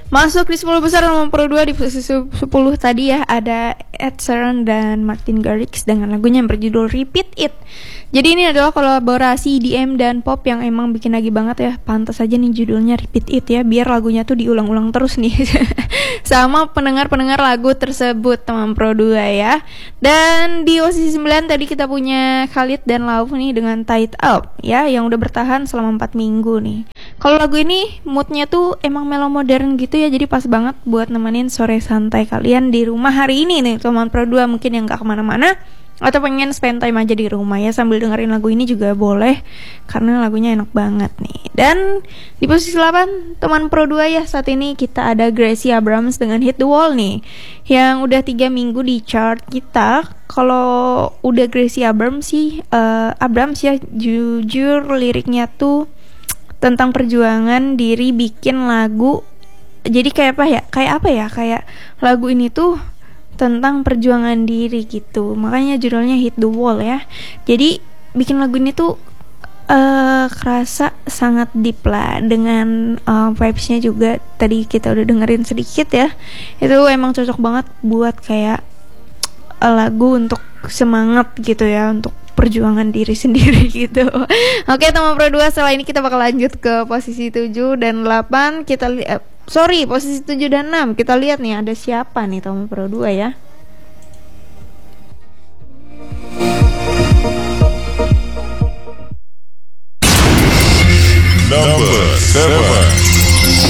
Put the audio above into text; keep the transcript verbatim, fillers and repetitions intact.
Masuk di sepuluh besar nomor Pro dua di posisi sepuluh tadi ya, ada Ed Sheeran dan Martin Garrix dengan lagunya yang berjudul Repeat It. Jadi ini adalah kolaborasi E D M dan pop yang emang bikin lagi banget ya. Pantas aja nih judulnya Repeat It ya, biar lagunya tuh diulang-ulang terus nih sama pendengar-pendengar lagu tersebut teman Pro dua ya. Dan di posisi sembilan tadi kita punya Khalid dan Lauf nih dengan Tied Up ya, yang udah bertahan selama empat minggu nih. Kalau lagu ini moodnya tuh emang melo modern gitu ya, jadi pas banget buat nemenin sore santai kalian di rumah hari ini nih teman Pro dua, mungkin yang gak kemana-mana atau pengen spend time aja di rumah ya sambil dengerin lagu ini juga boleh, karena lagunya enak banget nih. Dan di posisi delapan teman Pro dua ya, saat ini kita ada Gracie Abrams dengan Hit the Wall nih, yang udah tiga minggu di chart kita. Kalau udah Gracie Abrams sih uh, Abrams ya, jujur liriknya tuh tentang perjuangan diri bikin lagu. Jadi kayak apa ya? Kayak apa ya? Kayak lagu ini tuh tentang perjuangan diri gitu. Makanya judulnya Hit the Wall ya. Jadi bikin lagu ini tuh uh, kerasa sangat deep lah, dengan uh, vibes-nya juga tadi kita udah dengerin sedikit ya. Itu emang cocok banget buat kayak uh, lagu untuk semangat gitu ya, untuk perjuangan diri sendiri gitu. Oke teman Pro dua, setelah ini kita bakal lanjut ke posisi tujuh dan delapan. Kita li- eh, sorry posisi tujuh dan enam. Kita lihat nih ada siapa nih teman Pro dua ya. Number seven.